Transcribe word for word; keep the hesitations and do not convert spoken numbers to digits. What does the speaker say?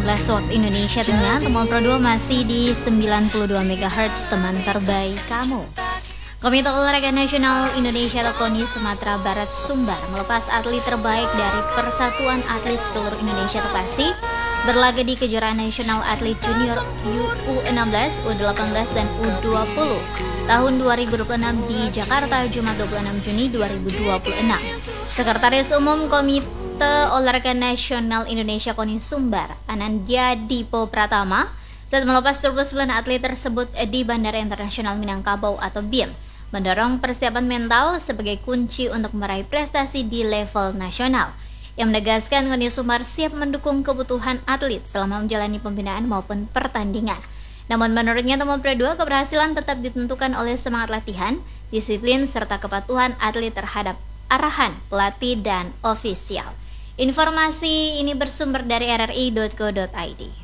lima belas waktu Indonesia Tengah. Temuan Pro dua masih di sembilan puluh dua megahertz, teman terbaik kamu. Komite Olahraga Nasional Indonesia atau KONI Sumatera Barat Sumbar melepas atlet terbaik dari Persatuan Atlet Seluruh Indonesia atau PASI berlaga di kejuaraan nasional atlet junior U enam belas, U delapan belas, dan U dua puluh tahun dua ribu dua puluh enam di Jakarta, Jumat dua puluh enam Juni dua ribu dua puluh enam. Sekretaris Umum Komite Olahraga Nasional Indonesia KONI Sumbar, Anandya Dipo Pratama, saat melepas dua puluh sembilan atlet tersebut di Bandara Internasional Minangkabau atau B I M, mendorong persiapan mental sebagai kunci untuk meraih prestasi di level nasional. Yang menegaskan KONI Sumbar siap mendukung kebutuhan atlet selama menjalani pembinaan maupun pertandingan. Namun menurutnya temuan Pro dua, keberhasilan tetap ditentukan oleh semangat latihan, disiplin, serta kepatuhan atlet terhadap arahan pelatih dan ofisial. Informasi ini bersumber dari r r i titik co titik i d.